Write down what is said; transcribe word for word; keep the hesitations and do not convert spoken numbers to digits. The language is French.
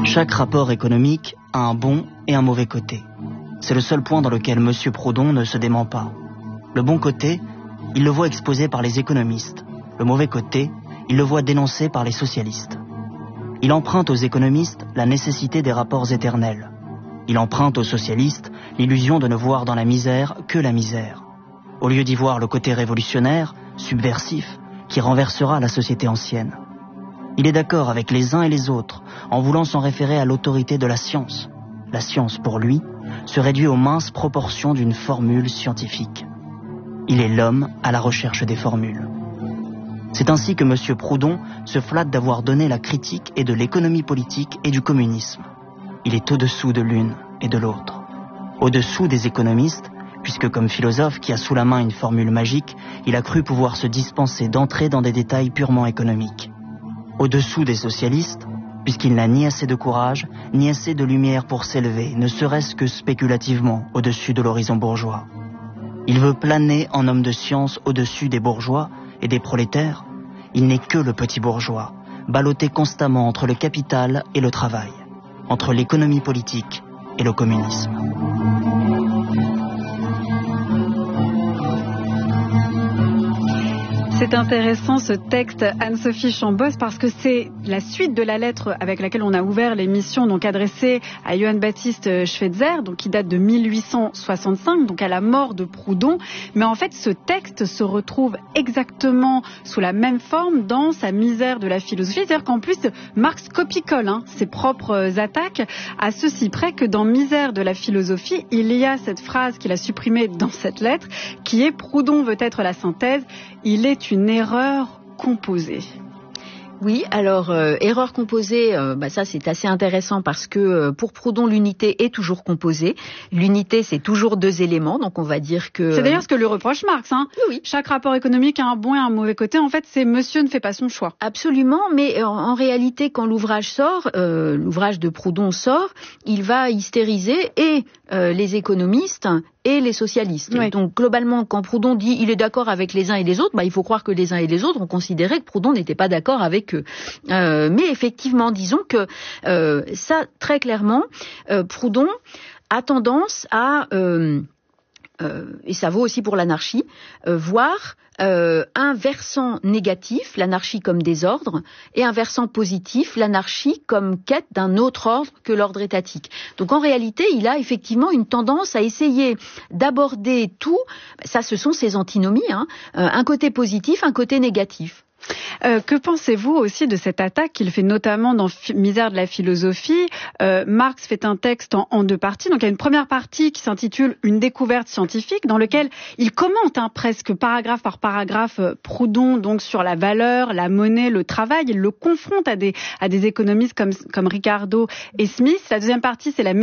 Chaque rapport économique a un bon et un mauvais côté. C'est le seul point dans lequel M. Proudhon ne se dément pas. Le bon côté, il le voit exposé par les économistes. Le mauvais côté, il le voit dénoncé par les socialistes. Il emprunte aux économistes la nécessité des rapports éternels. Il emprunte aux socialistes l'illusion de ne voir dans la misère que la misère. Au lieu d'y voir le côté révolutionnaire, subversif, qui renversera la société ancienne. Il est d'accord avec les uns et les autres en voulant s'en référer à l'autorité de la science. La science, pour lui, se réduit aux minces proportions d'une formule scientifique. Il est l'homme à la recherche des formules. C'est ainsi que M. Proudhon se flatte d'avoir donné la critique et de l'économie politique et du communisme. Il est au-dessous de l'une et de l'autre. Au-dessous des économistes, puisque comme philosophe qui a sous la main une formule magique, il a cru pouvoir se dispenser d'entrer dans des détails purement économiques. Au-dessous des socialistes, puisqu'il n'a ni assez de courage, ni assez de lumière pour s'élever, ne serait-ce que spéculativement au-dessus de l'horizon bourgeois. Il veut planer en homme de science au-dessus des bourgeois et des prolétaires. Il n'est que le petit bourgeois, ballotté constamment entre le capital et le travail, entre l'économie politique et le communisme. C'est intéressant ce texte, Anne-Sophie Chambosse, parce que c'est la suite de la lettre avec laquelle on a ouvert l'émission, donc adressée à Johann Baptiste Schweitzer, donc qui date de mille huit cent soixante-cinq, donc à la mort de Proudhon. Mais en fait, ce texte se retrouve exactement sous la même forme dans sa misère de la philosophie. C'est-à-dire qu'en plus, Marx copie-colle hein, ses propres attaques, à ceci près que dans Misère de la philosophie, il y a cette phrase qu'il a supprimée dans cette lettre, qui est « Proudhon veut être la synthèse, il est une erreur composée ». Oui, alors euh, erreur composée, euh, bah ça c'est assez intéressant parce que euh, pour Proudhon l'unité est toujours composée. L'unité c'est toujours deux éléments, donc on va dire que... C'est d'ailleurs ce que lui reproche Marx. Hein. Oui, oui. Chaque rapport économique a un bon et un mauvais côté. En fait, c'est monsieur ne fait pas son choix. Absolument, mais en, en réalité quand l'ouvrage sort, euh, l'ouvrage de Proudhon sort, il va hystériser et euh, les économistes et les socialistes. Oui. Donc globalement, quand Proudhon dit il est d'accord avec les uns et les autres, bah, il faut croire que les uns et les autres ont considéré que Proudhon n'était pas d'accord avec eux. Euh, mais effectivement, disons que euh, ça, très clairement, euh, Proudhon a tendance à, euh, euh, et ça vaut aussi pour l'anarchie, euh, voir Euh, un versant négatif, l'anarchie comme désordre, et un versant positif, l'anarchie comme quête d'un autre ordre que l'ordre étatique. Donc en réalité, il a effectivement une tendance à essayer d'aborder tout, ça ce sont ses antinomies, hein, euh, un côté positif, un côté négatif. Euh, que pensez-vous aussi de cette attaque qu'il fait notamment dans Misère de la philosophie? euh, Marx fait un texte en, en deux parties. Donc il y a une première partie qui s'intitule Une découverte scientifique, dans lequel il commente hein, presque paragraphe par paragraphe euh, Proudhon donc sur la valeur, la monnaie, le travail. Il le confronte à des, à des économistes comme, comme Ricardo et Smith. La deuxième partie, c'est la